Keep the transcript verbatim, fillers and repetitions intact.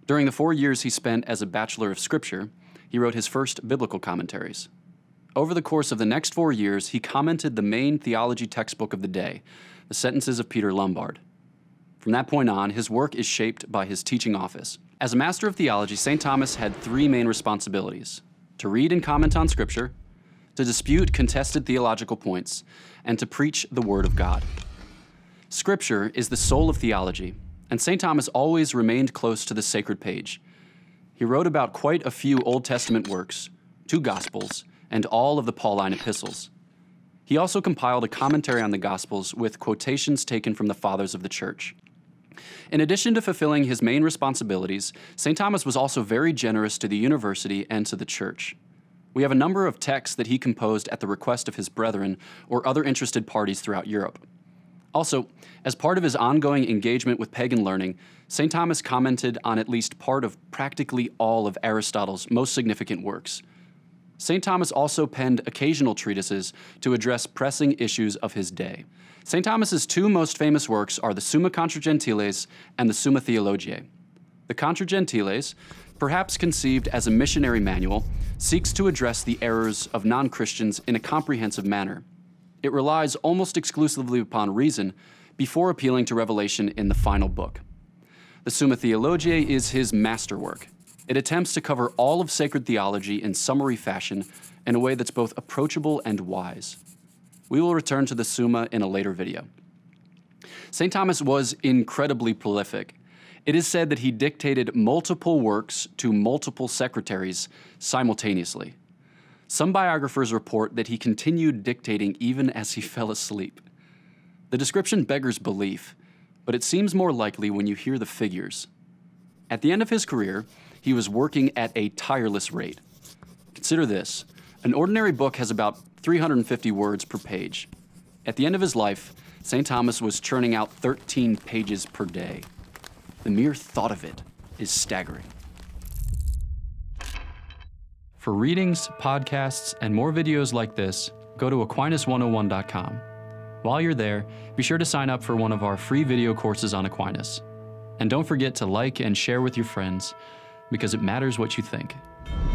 During the four years he spent as a Bachelor of Scripture, he wrote his first biblical commentaries. Over the course of the next four years, he commented the main theology textbook of the day, the Sentences of Peter Lombard. From that point on, his work is shaped by his teaching office. As a master of theology, Saint Thomas had three main responsibilities: to read and comment on Scripture, to dispute contested theological points, and to preach the Word of God. Scripture is the soul of theology, and Saint Thomas always remained close to the sacred page. He wrote about quite a few Old Testament works, two Gospels, and all of the Pauline epistles. He also compiled a commentary on the Gospels with quotations taken from the Fathers of the Church. In addition to fulfilling his main responsibilities, Saint Thomas was also very generous to the university and to the church. We have a number of texts that he composed at the request of his brethren or other interested parties throughout Europe. Also, as part of his ongoing engagement with pagan learning, Saint Thomas commented on at least part of practically all of Aristotle's most significant works. Saint Thomas also penned occasional treatises to address pressing issues of his day. Saint Thomas's two most famous works are the Summa Contra Gentiles and the Summa Theologiae. The Contra Gentiles, perhaps conceived as a missionary manual, seeks to address the errors of non-Christians in a comprehensive manner. It relies almost exclusively upon reason before appealing to revelation in the final book. The Summa Theologiae is his masterwork. It attempts to cover all of sacred theology in summary fashion in a way that's both approachable and wise. We will return to the Summa in a later video. Saint Thomas was incredibly prolific. It is said that he dictated multiple works to multiple secretaries simultaneously. Some biographers report that he continued dictating even as he fell asleep. The description beggars belief, but it seems more likely when you hear the figures. At the end of his career, he was working at a tireless rate. Consider this: an ordinary book has about three hundred fifty words per page. At the end of his life, Saint Thomas was churning out thirteen pages per day. The mere thought of it is staggering. For readings, podcasts, and more videos like this, go to Aquinas one oh one dot com. While you're there, be sure to sign up for one of our free video courses on Aquinas. And don't forget to like and share with your friends, because it matters what you think.